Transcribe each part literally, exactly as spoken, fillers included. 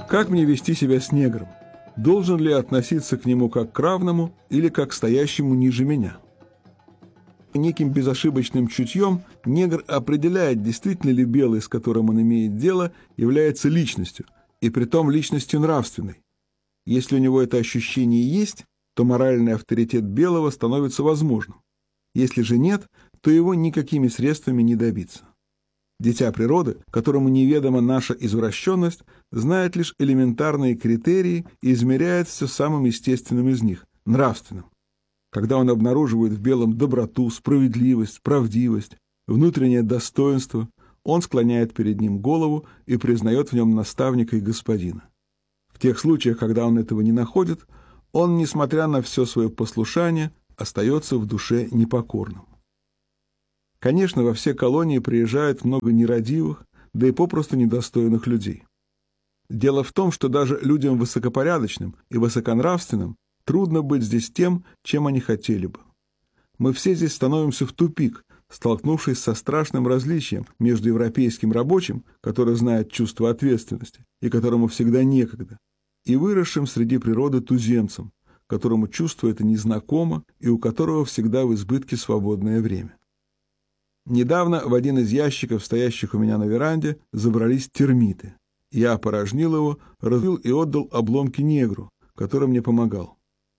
Как мне вести себя с негром? Должен ли я относиться к нему как к равному или как к стоящему ниже меня? Неким безошибочным чутьем негр определяет, действительно ли белый, с которым он имеет дело, является личностью, и притом личностью нравственной. Если у него это ощущение есть, то моральный авторитет белого становится возможным. Если же нет, то его никакими средствами не добиться. Дитя природы, которому неведома наша извращенность, знает лишь элементарные критерии и измеряет все самым естественным из них – нравственным. Когда он обнаруживает в белом доброту, справедливость, правдивость, внутреннее достоинство, он склоняет перед ним голову и признает в нем наставника и господина. В тех случаях, когда он этого не находит, он, несмотря на все свое послушание, остается в душе непокорным. Конечно, во все колонии приезжает много нерадивых, да и попросту недостойных людей. Дело в том, что даже людям высокопорядочным и высоконравственным трудно быть здесь тем, чем они хотели бы. Мы все здесь становимся в тупик, столкнувшись со страшным различием между европейским рабочим, который знает чувство ответственности и которому всегда некогда, и выросшим среди природы туземцем, которому чувство это незнакомо и у которого всегда в избытке свободное время. Недавно в один из ящиков, стоящих у меня на веранде, забрались термиты. Я опорожнил его, разбил и отдал обломки негру, который мне помогал.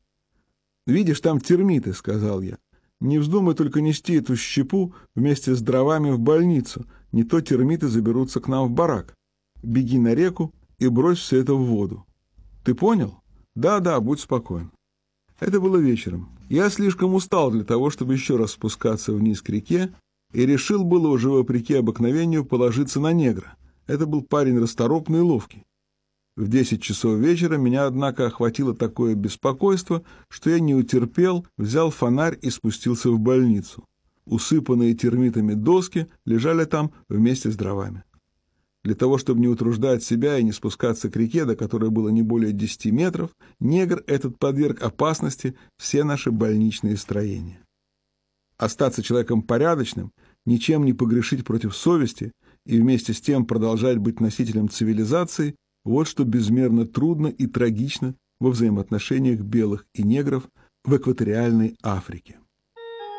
«Видишь, там термиты», — сказал я. «Не вздумай только нести эту щепу вместе с дровами в больницу, не то термиты заберутся к нам в барак. Беги на реку и брось все это в воду. Ты понял? Да-да, будь спокоен». Это было вечером. Я слишком устал для того, чтобы еще раз спускаться вниз к реке, и решил было уже, вопреки обыкновению, положиться на негра. Это был парень расторопный и ловкий. В десять часов вечера меня, однако, охватило такое беспокойство, что я не утерпел, взял фонарь и спустился в больницу. Усыпанные термитами доски лежали там вместе с дровами. Для того, чтобы не утруждать себя и не спускаться к реке, до которой было не более десяти метров, негр этот подверг опасности все наши больничные строения. Остаться человеком порядочным, ничем не погрешить против совести и вместе с тем продолжать быть носителем цивилизации – вот что безмерно трудно и трагично во взаимоотношениях белых и негров в экваториальной Африке.